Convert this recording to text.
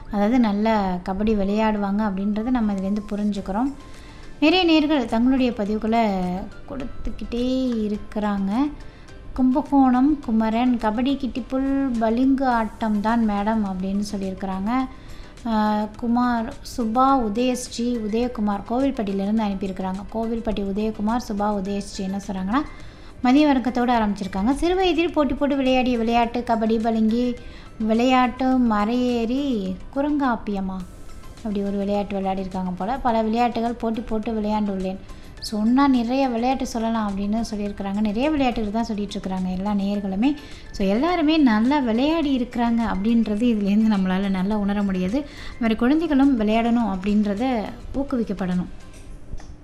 அதாவது நல்லா கபடி விளையாடுவாங்க அப்படின்றத நம்ம இதுலேருந்து புரிஞ்சுக்கிறோம். நிறைய நேயர்கள் தங்களுடைய பதிவுகளை கொடுத்துக்கிட்டே இருக்கிறாங்க. கும்பகோணம் குமரன் கபடி கிட்டிப்புல் பளிங்கு ஆட்டம் தான் மேடம் அப்படின்னு சொல்லியிருக்கிறாங்க. குமார் சுபா உதயஸ்ரீ உதயகுமார் கோவில்பட்டியிலேருந்து அனுப்பியிருக்கிறாங்க. கோவில்பட்டி உதயகுமார் சுபா உதயஸ்ரீ என்ன சொல்கிறாங்கன்னா, மதிய வணக்கத்தோடு ஆரம்பிச்சிருக்காங்க. சிறு வயதில் போட்டி போட்டு விளையாடிய விளையாட்டு கபடி பளிங்கி விளையாட்டு மரையேறி குரங்காப்பியமா அப்படி ஒரு விளையாட்டு விளையாடிருக்காங்க போல். பல விளையாட்டுகள் போட்டி போட்டு விளையாண்டுள்ளேன். சொன்னால் நிறைய விளையாட்டு சொல்லலாம் அப்படின்னு சொல்லியிருக்கிறாங்க. நிறைய விளையாட்டுகள் தான் சொல்லிகிட்ருக்குறாங்க எல்லா நேயர்களுமே. ஸோ எல்லாருமே நல்லா விளையாடி இருக்கிறாங்க அப்படின்றது இதுலேருந்து நம்மளால் நல்லா உணர முடியாது. இந்த மாதிரி குழந்தைகளும் விளையாடணும் அப்படின்றத ஊக்குவிக்கப்படணும்.